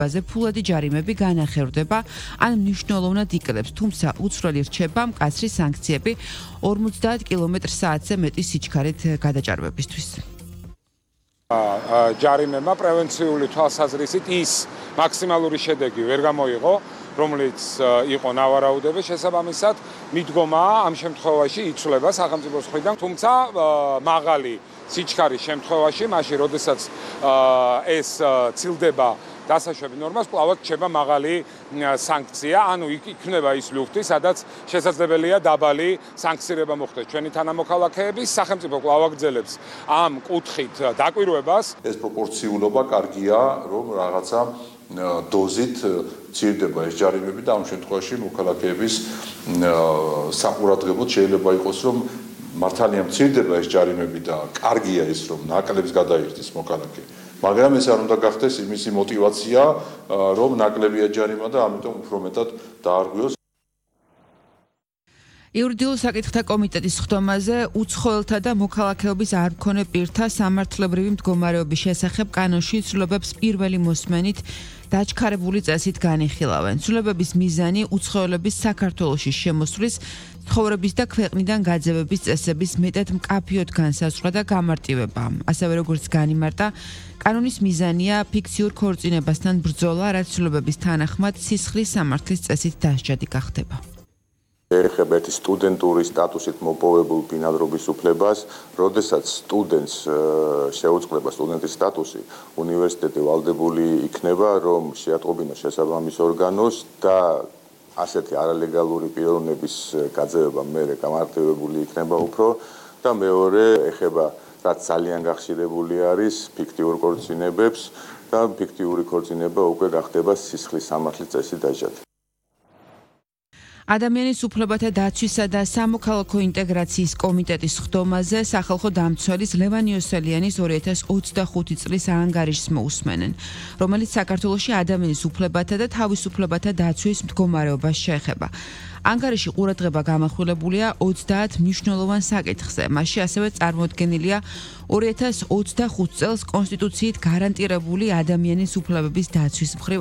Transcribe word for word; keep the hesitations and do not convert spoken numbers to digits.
ბაზე ფულადი ჯარიმები განახერხდება ან მნიშვნელოვნად იკლებს, თუმცა უცვლელი რჩება მკაცრი სანქციები ორმოცდაათ კილომეტრ საათზე მეტი სიჩქარით გადაჭარბებისთვის. ჯარიმებმა პრევენციული თვალსაზრისით ის მაქსიმალური შედეგი ვერ გამოიღო, რომელიც იყო ნავარაუდების შესაბამისად, მიდგომაა ამ შემთხვევაში იცვლება სახელმწიფოს მხრიდან, თუმცა მაღალი სიჩქარის შემთხვევაში, მაშინ როდესაც ეს ცილდება დასაშვები ნორმას, კვლავ რჩება მაღალი სანქცია, ანუ იქნება ის ლუფტი, სადაც შესაძლებელია დაბალი სანქცირება მოხდეს ჩვენი თანამოქალაქეების, სახელმწიფო კვლავ აგრძელებს ამ კუთხით დაკვირვებას. ეს პროპორციულობა კარგია, რომ რაღაცა დოზით ცირდება ეს ჯარიმები და ამ შემთხვევაში მოქალაქეების საყურადღებოდ შეიძლება იყოს, რომ მართალია მცირდება ეს ჯარიმები და კარგია ის, რომ ნაკლებს გადაირთის მოქალაქე. მაგრამ ეს არ უნდა გახდეს იმისი мотиваცია, რომ ნაკლებია ჯარიმა და ამიტომ უფრო მეტად დაარღვიოს. იურიდიულ საკითხთა კომიტეტის ხდომაზე უცხოელთა და მოქალაქეობის არ მქონე პირთა სამართლებრივი მდგომარეობის შესახებ კანონში ცვლილებებს პირველი მოსმენით დაჩქარებული წესით განიხილავენ. ცვლილებების მიზანი უცხოელების საქართველოში შემოსვლის, ცხოვრების და ქვეყნიდან გაძევების წესების მეტად მკაფიოდ განსაზღვრა და გამარტივება. ასევე როგორც განიმარტა, კანონის მიზანია ფიქციურ ქორწინებასთან ბრძოლა, რაც ცვლილებების თანახმად სისხლის სამართლის წესით დასჯადი გახდება. ეხება ერთი სტუდენტური სტატუსით მოპოვებულ ბინადრობის უფლებას, როდესაც სტუდენტს შეუწყდება სტუდენტის სტატუსი, უნივერსიტეტი ვალდებული იქნება, რომ შეატყობინოს შესაბამის ორგანოს და ასეთი არალეგალური პიროვნების გაძევება მერე გამარტივებული იქნება უფრო და მეორე ეხება რაც ძალიან გახშირებული არის ფიქტიურ ქორწინებებს და ფიქტიური ქორწინება უკვე გახდება სისხლის სამართლის წესით დასჯადი. ადამიანის უფლებათა დაცვისა და სამოქალაქო ინტეგრაციის კომიტეტის ხდომაზე სახალხო დამცველის ლევან იოსელიანის ორი ათას ოცდახუთი წლის ანგარიშს მოусმენენ, რომელიც საქართველოში ადამიანის უფლებათა და თავისუფლებათა დაცვის მდგომარეობას შეეხება. ანგარიში ყურადღება გამახვილებულია ოცდაათ მნიშვნელოვან საკითხზე. მასში ასევე წარმოდგენილია ორი ათას ოცდახუთ წელს კონსტიტუციით გარანტირებული ადამიანის უფლებების დაცვის მხრივ